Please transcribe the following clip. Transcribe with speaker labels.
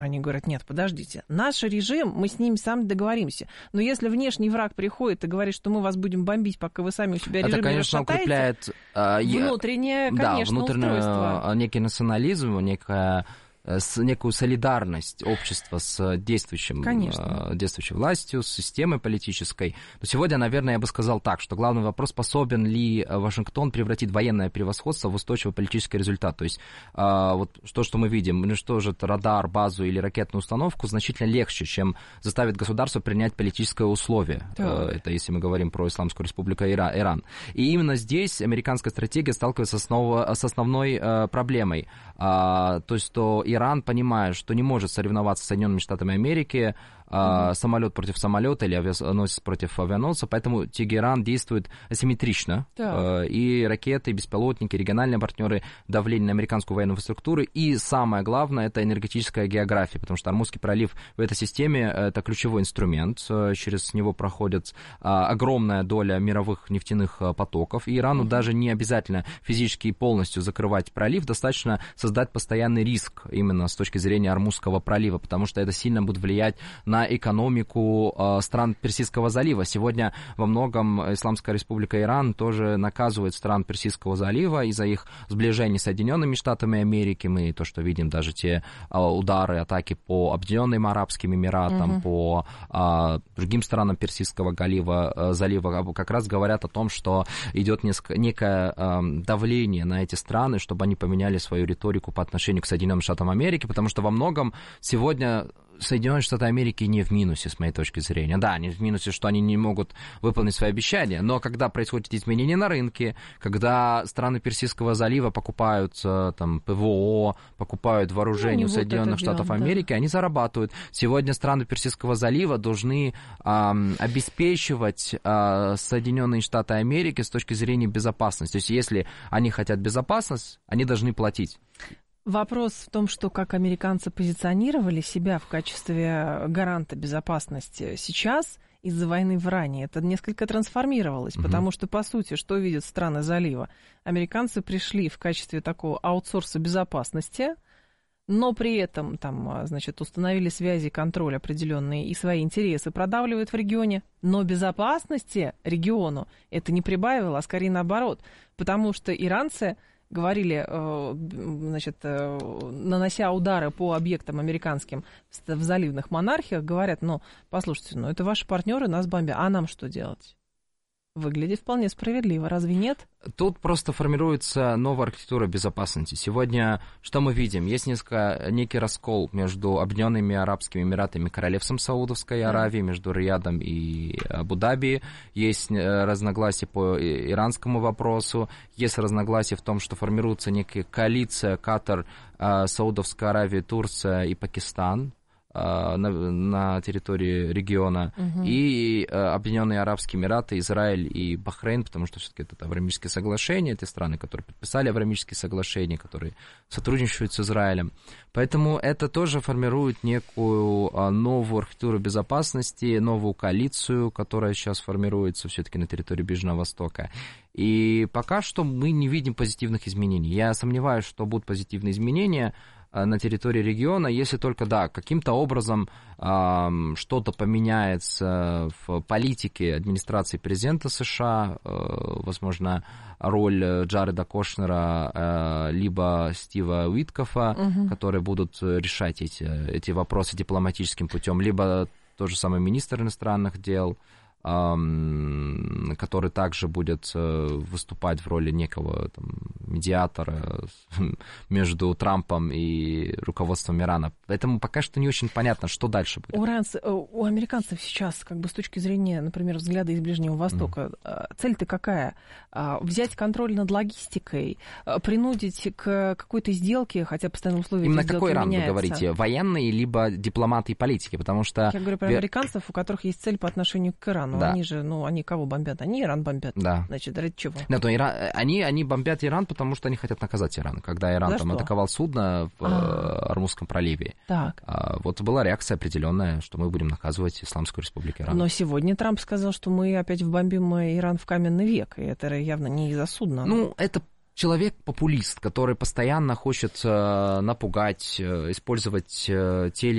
Speaker 1: Они говорят, нет, подождите, наш режим, мы с ними сами договоримся. Но если внешний враг приходит и говорит, что мы вас будем бомбить, пока вы сами у себя режим не расшатаете,
Speaker 2: укрепляет
Speaker 1: внутреннее, конечно, устройство.
Speaker 2: Некий национализм, некую солидарность общества с действующей властью, с системой политической. Но сегодня, наверное, я бы сказал так, что главный вопрос, способен ли Вашингтон превратить военное превосходство в устойчивый политический результат. То есть вот то, что мы видим, уничтожит радар, базу или ракетную установку, значительно легче, чем заставит государство принять политическое условие. Это если мы говорим про Исламскую Республику Иран. И именно здесь американская стратегия сталкивается с основной проблемой. То есть, что Иран понимает, что не может соревноваться с Соединенными Штатами Америки, самолет против самолета или авианосец против авианосца, поэтому Тегеран действует асимметрично. И ракеты, и беспилотники, региональные партнеры, давление на американскую военную инфраструктуру. И самое главное, это энергетическая география, потому что Ормузский пролив в этой системе – это ключевой инструмент. Через него проходит огромная доля мировых нефтяных потоков. И Ирану даже не обязательно физически полностью закрывать пролив, достаточно создать постоянный риск именно с точки зрения Ормузского пролива, потому что это сильно будет влиять на экономику стран Персидского залива. Сегодня во многом Исламская Республика Иран тоже наказывает стран Персидского залива из-за их сближения с Соединенными Штатами Америки. Мы то, что видим, даже те удары, атаки по Объединенным Арабским Эмиратам, по другим странам Персидского залива, как раз говорят о том, что идет некое давление на эти страны, чтобы они поменяли свою риторику по отношению к Соединенным Штатам Америки, потому что во многом сегодня Соединенные Штаты Америки не в минусе, с моей точки зрения. Да, они в минусе, что они не могут выполнить свои обещания, но когда происходят изменения на рынке, когда страны Персидского залива покупают там ПВО, покупают вооружение у Соединенных Штатов Америки, они зарабатывают. Сегодня страны Персидского залива должны обеспечивать Соединенные Штаты Америки с точки зрения безопасности. То есть если они хотят безопасность, они должны платить.
Speaker 1: Вопрос в том, что как американцы позиционировали себя в качестве гаранта безопасности сейчас из-за войны в Иране, это несколько трансформировалось, потому что, по сути, что видят страны залива? Американцы пришли в качестве такого аутсорса безопасности, но при этом там, значит, установили связи, контроль определенные и свои интересы продавливают в регионе, но безопасности региону это не прибавило, а скорее наоборот, потому что иранцы говорили, значит, нанося удары по объектам американским в заливных монархиях, говорят, послушайте, это ваши партнеры, нас бомбят, а нам что делать? Выглядит вполне справедливо, разве нет?
Speaker 2: Тут просто формируется новая архитектура безопасности. Сегодня что мы видим? Есть некий раскол между Объединенными Арабскими Эмиратами и Королевством Саудовской Аравии, между Риядом и Абу-Даби. Есть разногласия по иранскому вопросу. Есть разногласия в том, что формируется некая коалиция Катар, Саудовская Аравия, Турция и Пакистан на территории региона, и Объединенные Арабские Эмираты, Израиль и Бахрейн, потому что все-таки это Авраамические соглашения, это страны, которые подписали Авраамические соглашения, которые сотрудничают с Израилем. Поэтому это тоже формирует некую новую архитектуру безопасности, новую коалицию, которая сейчас формируется все-таки на территории Ближнего Востока. И пока что мы не видим позитивных изменений. Я сомневаюсь, что будут позитивные изменения на территории региона, если только, каким-то образом что-то поменяется в политике администрации президента США, возможно, роль Джареда Кушнера либо Стива Уиткофа, которые будут решать эти вопросы дипломатическим путем, либо тот же самый министр иностранных дел, который также будет выступать в роли некого медиатора между Трампом и руководством Ирана. Поэтому пока что не очень понятно, что дальше будет.
Speaker 1: У американцев сейчас, с точки зрения, например, взгляда из Ближнего Востока, цель-то какая? Взять контроль над логистикой, принудить к какой-то сделке, хотя постоянно условия
Speaker 2: именно
Speaker 1: сделки
Speaker 2: какой Иран
Speaker 1: меняются.
Speaker 2: вы говорите? Военные, либо дипломаты и политики? Потому что...
Speaker 1: Я говорю про американцев, у которых есть цель по отношению к Ирану.
Speaker 2: Да.
Speaker 1: Они же, они кого бомбят? Они Иран бомбят.
Speaker 2: Да.
Speaker 1: Значит, ради чего?
Speaker 2: Нет, они бомбят Иран, потому что они хотят наказать Иран. Когда Иран атаковал судно в Ормузском проливе, вот была реакция определенная, что мы будем наказывать Исламскую Республику Иран.
Speaker 1: Но сегодня Трамп сказал, что мы опять вбомбим Иран в каменный век, и это явно не из-за судна.
Speaker 2: Это человек-популист, который постоянно хочет напугать, использовать те или